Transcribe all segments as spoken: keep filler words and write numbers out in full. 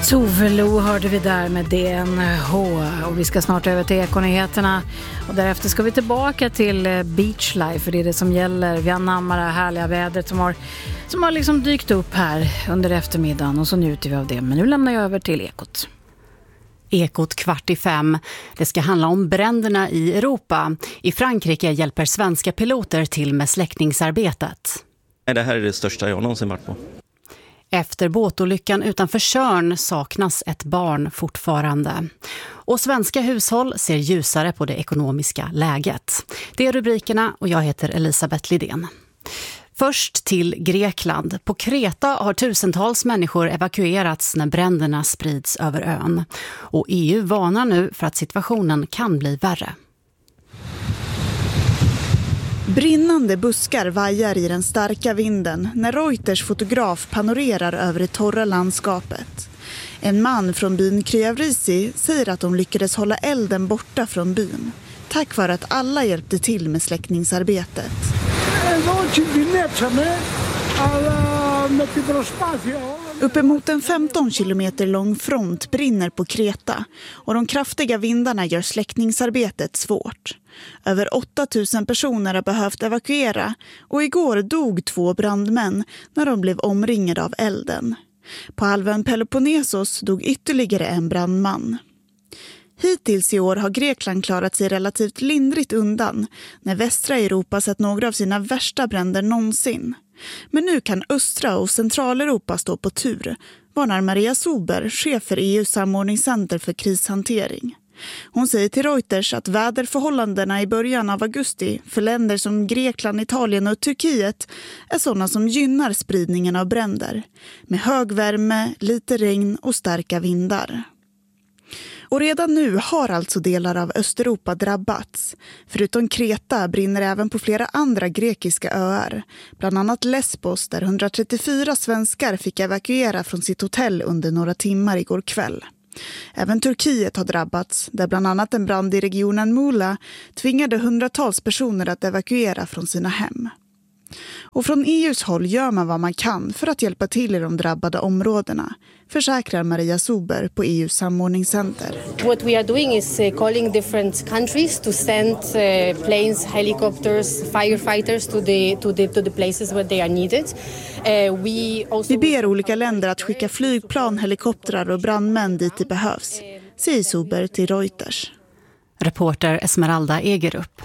Tove Lo hörde vi där med D N H, och vi ska snart över till Ekonyheterna och därefter ska vi tillbaka till Beachlife, för det är det som gäller. Vi anammar det härliga vädret som har, som har liksom dykt upp här under eftermiddagen, och så njuter vi av det. Men nu lämnar jag över till Ekot. Ekot kvart i fem. Det ska handla om bränderna i Europa. I Frankrike hjälper svenska piloter till med släckningsarbetet. Det här är det största jag någonsin varit på. Efter båtolyckan utanför Tjörn saknas ett barn fortfarande. Och svenska hushåll ser ljusare på det ekonomiska läget. Det är rubrikerna och jag heter Elisabeth Lidén. Först till Grekland. På Kreta har tusentals människor evakuerats när bränderna sprids över ön. Och E U varnar nu för att situationen kan bli värre. Brinnande buskar vajar i den starka vinden när Reuters fotograf panorerar över det torra landskapet. En man från byn Kriavrisi säger att de lyckades hålla elden borta från byn, tack vare att alla hjälpte till med släckningsarbetet. Uppemot en femton kilometer lång front brinner på Kreta, och de kraftiga vindarna gör släckningsarbetet svårt. Över åtta tusen personer har behövt evakuera, och igår dog två brandmän när de blev omringade av elden. På halvön Peloponnesos dog ytterligare en brandman. Hittills i år har Grekland klarat sig relativt lindrigt undan när västra Europa sett några av sina värsta bränder någonsin. Men nu kan östra och centraleuropa stå på tur, varnar Maria Sober, chef för E U:s samordningscenter för krishantering. Hon säger till Reuters att väderförhållandena i början av augusti för länder som Grekland, Italien och Turkiet är sådana som gynnar spridningen av bränder, med hög värme, lite regn och starka vindar. Och redan nu har alltså delar av Östeuropa drabbats. Förutom Kreta brinner även på flera andra grekiska öar. Bland annat Lesbos, där hundratrettiofyra svenskar fick evakuera från sitt hotell under några timmar igår kväll. Även Turkiet har drabbats, där bland annat en brand i regionen Muğla tvingade hundratals personer att evakuera från sina hem. Och från E U:s håll gör man vad man kan för att hjälpa till i de drabbade områdena, försäkrar Maria Sober på E U:s samordningscenter. What we are doing is uh, calling different countries to send uh, planes, helicopters, firefighters to the to the to the places where they are needed. Uh, we also Vi ber olika länder att skicka flygplan, helikoptrar och brandmän dit det behövs, säger Sober till Reuters. Reporter Esmeralda Egerup.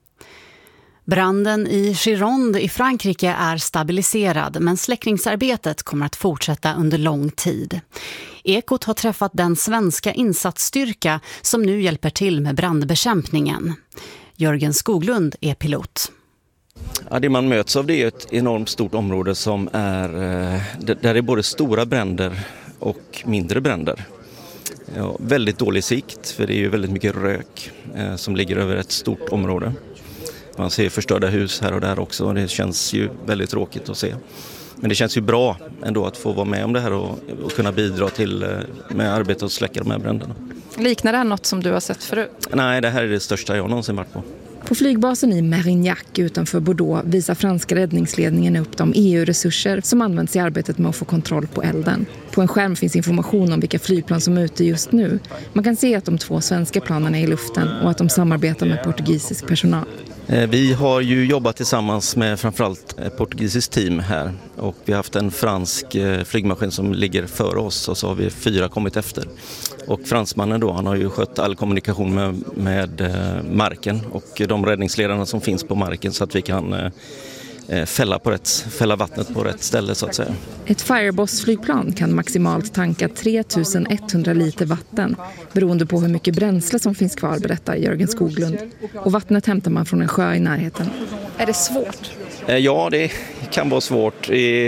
Branden i Gironde i Frankrike är stabiliserad, men släckningsarbetet kommer att fortsätta under lång tid. Ekot har träffat den svenska insatsstyrka som nu hjälper till med brandbekämpningen. Jörgen Skoglund är pilot. Ja, det man möts av det är ett enormt stort område som är, där det är både stora bränder och mindre bränder. Ja, väldigt dålig sikt, för det är ju väldigt mycket rök eh, som ligger över ett stort område. Man ser förstörda hus här och där också, och det känns ju väldigt tråkigt att se. Men det känns ju bra ändå att få vara med om det här och, och kunna bidra till med arbetet och släcka de här bränderna. Liknar det här något som du har sett förut? Nej, det här är det största jag någonsin varit på. På flygbasen i Mérignac utanför Bordeaux visar franska räddningsledningen upp de E U-resurser som används i arbetet med att få kontroll på elden. På en skärm finns information om vilka flygplan som är ute just nu. Man kan se att de två svenska planen är i luften och att de samarbetar med portugisisk personal. Vi har ju jobbat tillsammans med framförallt ett portugisiskt team här, och vi har haft en fransk flygmaskin som ligger före oss, och så har vi fyra kommit efter. Och fransmannen då, han har ju skött all kommunikation med, med marken och de räddningsledarna som finns på marken, så att vi kan fälla, på rätt, fälla vattnet på rätt ställe så att säga. Ett Fireboss-flygplan kan maximalt tanka tre tusen etthundra liter vatten beroende på hur mycket bränsle som finns kvar, berättar Jörgen Skoglund. Och vattnet hämtar man från en sjö i närheten. Är det svårt? Ja, det kan vara svårt.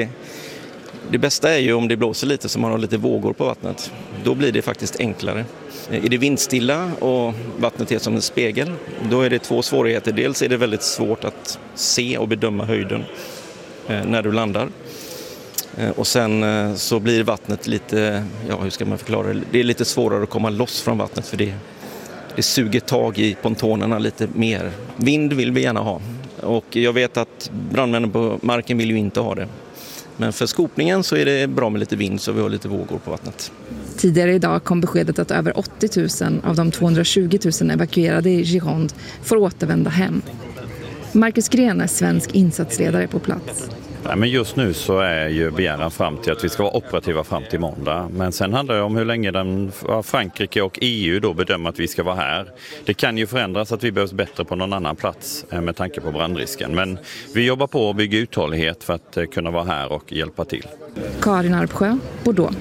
Det bästa är ju om det blåser lite så man har lite vågor på vattnet. Då blir det faktiskt enklare. Är det vindstilla och vattnet är som en spegel, då är det två svårigheter. Dels är det väldigt svårt att se och bedöma höjden när du landar. Och sen så blir vattnet lite, ja hur ska man förklara det? Det är lite svårare att komma loss från vattnet, för det, det suger tag i pontonerna lite mer. Vind vill vi gärna ha, och jag vet att brandmännen på marken vill ju inte ha det. Men för skopningen så är det bra med lite vind så vi har lite vågor på vattnet. Tidigare idag kom beskedet att över åttio tusen av de tvåhundratjugo tusen evakuerade i Gironde får återvända hem. Marcus Gren är svensk insatsledare på plats. Ja, men just nu så är ju begäran fram till att vi ska vara operativa fram till måndag. Men sen handlar det om hur länge den, Frankrike och E U då bedömer att vi ska vara här. Det kan ju förändras att vi behövs bättre på någon annan plats med tanke på brandrisken. Men vi jobbar på att bygga uthållighet för att kunna vara här och hjälpa till. Karin Arpsjö, Bordeaux.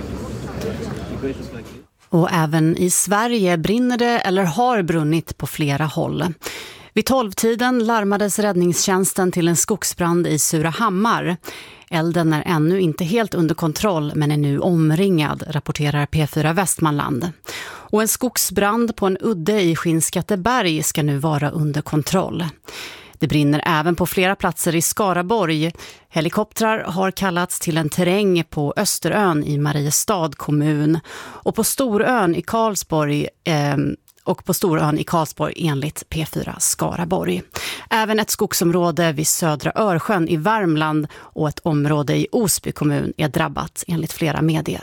Och även i Sverige brinner det eller har brunnit på flera håll. Vid tolvtiden larmades räddningstjänsten till en skogsbrand i Surahammar. Elden är ännu inte helt under kontroll men är nu omringad, rapporterar P fyra Västmanland. Och en skogsbrand på en udde i Skinnskatteberg ska nu vara under kontroll. Det brinner även på flera platser i Skaraborg. Helikoptrar har kallats till en terräng på Österön i Mariestad kommun och på Storön i Karlsborg eh, och på Storön i Karlsborg enligt P fyra Skaraborg. Även ett skogsområde vid Södra Örsjön i Värmland och ett område i Osby kommun är drabbat enligt flera medier.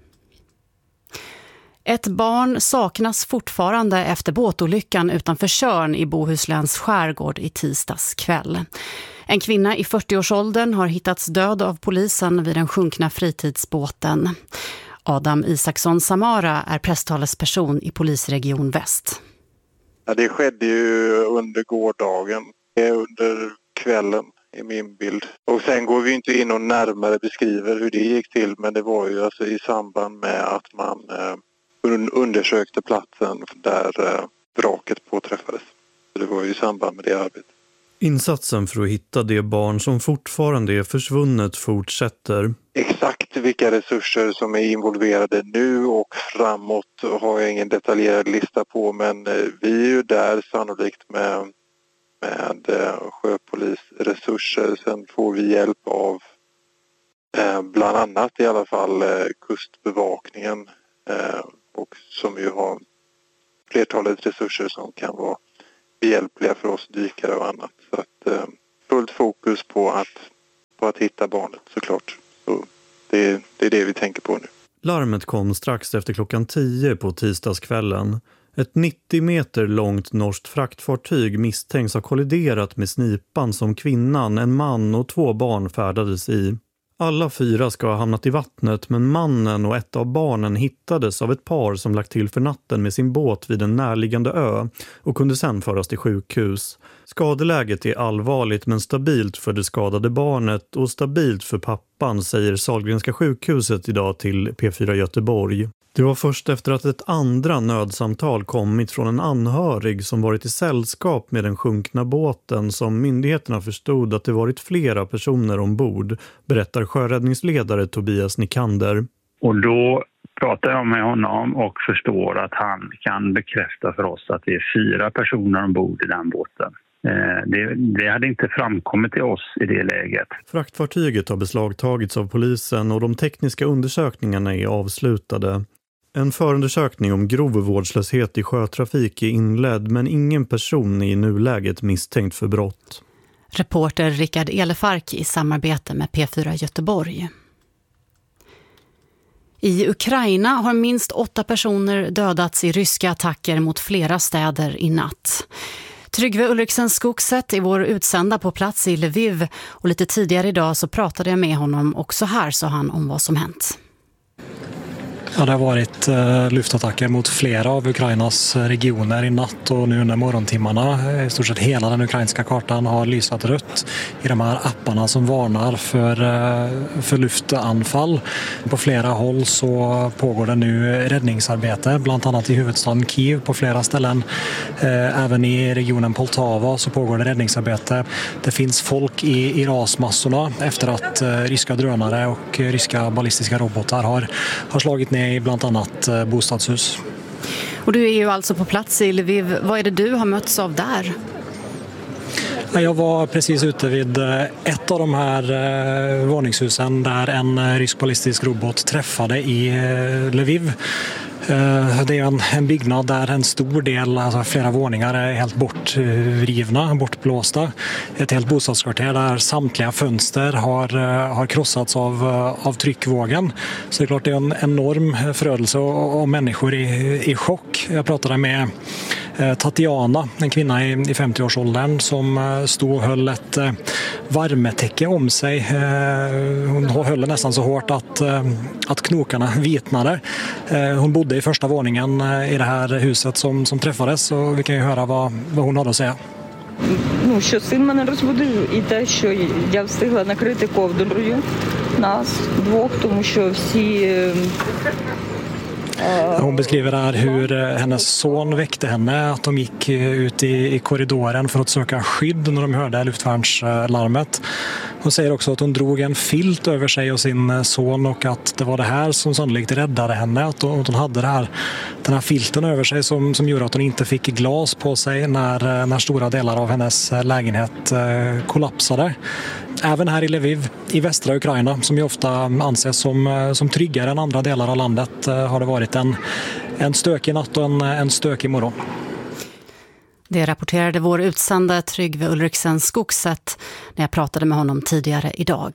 Ett barn saknas fortfarande efter båtolyckan utanför Tjörn i Bohusläns skärgård i tisdags kväll. En kvinna i fyrtioårsåldern har hittats död av polisen vid den sjunkna fritidsbåten. Adam Isaksson Samara är presstalesperson i polisregion Väst. Ja, det skedde ju under gårdagen, under kvällen i min bild. Och sen går vi inte in och närmare beskriver hur det gick till, men det var ju alltså i samband med att man eh, undersökte platsen där eh, vraket påträffades. Så det var ju i samband med det arbetet. Insatsen för att hitta det barn som fortfarande är försvunnet fortsätter. Exakt vilka resurser som är involverade nu och framåt har jag ingen detaljerad lista på, men vi är ju där sannolikt med, med sjöpolisresurser. Sen får vi hjälp av eh, bland annat i alla fall eh, kustbevakningen eh, och som ju har flertalet resurser som kan vara behjälpliga för oss dykare och annat. Så att eh, fullt fokus på att, på att hitta barnet såklart. Så det, det är det vi tänker på nu. Larmet kom strax efter klockan tio på tisdagskvällen. Ett nittio meter långt norskt fraktfartyg misstänks ha kolliderat med snipan som kvinnan, en man och två barn färdades i. Alla fyra ska ha hamnat i vattnet, men mannen och ett av barnen hittades av ett par som lagt till för natten med sin båt vid en närliggande ö och kunde sedan föras till sjukhus. Skadeläget är allvarligt men stabilt för det skadade barnet och stabilt för pappan, säger Sahlgrenska sjukhuset idag till P fyra Göteborg. Det var först efter att ett andra nödsamtal kommit från en anhörig som varit i sällskap med den sjunkna båten som myndigheterna förstod att det varit flera personer ombord, berättar sjöräddningsledare Tobias Nikander. Och då pratar jag med honom och förstår att han kan bekräfta för oss att det är fyra personer ombord i den båten. Det, det hade inte framkommit till oss i det läget. Fraktfartyget har beslagtagits av polisen och de tekniska undersökningarna är avslutade. En förundersökning om grov vårdslöshet i sjötrafik är inledd men ingen person är i nuläget misstänkt för brott. Reporter Rickard Elefark i samarbete med P fyra Göteborg. I Ukraina har minst åtta personer dödats i ryska attacker mot flera städer i natt. Tryggve Ulriksen Skogset är vår utsända på plats i Lviv och lite tidigare idag så pratade jag med honom och så här sa han om vad som hänt. Ja, det har varit eh, luftattacker mot flera av Ukrainas regioner i natt och nu under morgontimmarna. I stort sett hela den ukrainska kartan har lysat rött i de här apparna som varnar för, eh, för luftanfall. På flera håll så pågår det nu räddningsarbete, bland annat i huvudstaden Kiev på flera ställen. Eh, även i regionen Poltava så pågår det räddningsarbete. Det finns folk i, i rasmassorna efter att eh, ryska drönare och ryska ballistiska robotar har, har slagit ner i bland annat bostadshus. Och du är ju alltså på plats i Lviv. Vad är det du har mötts av där? Jag var precis ute vid ett av de här varningshusen där en rysk ballistisk robot träffade i Lviv. Det är en, en byggnad där en stor del, alltså flera våningar, är helt bortrivna, bortblåsta. Ett helt bostadskvarter där samtliga fönster har, har krossats av, av tryckvågen. Så det är klart det är en enorm förödelse och, och människor i, i chock. Jag pratade med Tatiana, en kvinna i, i femtio-årsåldern som stod och höll ett värmetäcke om sig. Hon höll nästan så hårt att, att knokarna vitnade. Hon bodde i första våningen i det här huset som, som träffades, och vi kan ju höra vad, vad hon hade att säga. Ну, що син мене розбудив, і те, що я встигла накрити ковдрою нас двох, тому що всі... Hon beskriver här hur hennes son väckte henne, att de gick ut i, i korridoren för att söka skydd när de hörde luftvärnslarmet. Hon säger också att hon drog en filt över sig och sin son, och att det var det här som sannolikt räddade henne, att hon, att hon hade det här, den här filten över sig som, som gjorde att hon inte fick glas på sig när, när stora delar av hennes lägenhet kollapsade. Även här i Lviv, i västra Ukraina, som ju ofta anses som, som tryggare än andra delar av landet, har det varit en, en stökig natt och en, en stökig morgon. Det rapporterade vår utsända Tryggve Ulriksen Skogset när jag pratade med honom tidigare idag.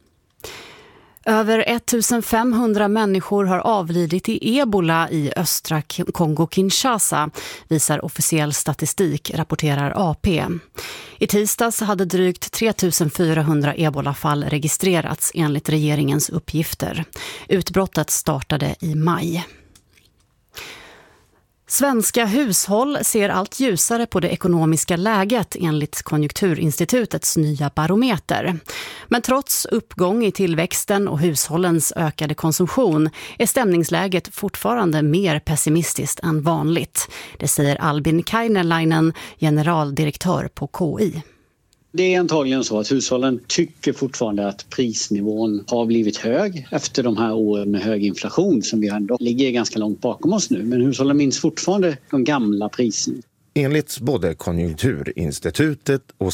Över ettusenfemhundra människor har avlidit i ebola i östra Kongo-Kinshasa, visar officiell statistik, rapporterar A P. I tisdags hade drygt tre tusen fyrahundra ebolafall registrerats enligt regeringens uppgifter. Utbrottet startade i maj. Svenska hushåll ser allt ljusare på det ekonomiska läget enligt Konjunkturinstitutets nya barometer. Men trots uppgång i tillväxten och hushållens ökade konsumtion är stämningsläget fortfarande mer pessimistiskt än vanligt. Det säger Albin Kainelainen, generaldirektör på K I. Det är antagligen så att hushållen tycker fortfarande att prisnivån har blivit hög efter de här åren med hög inflation som vi ändå ligger ganska långt bakom oss nu. Men hushållen minns fortfarande de gamla priserna. Enligt både Konjunkturinstitutet och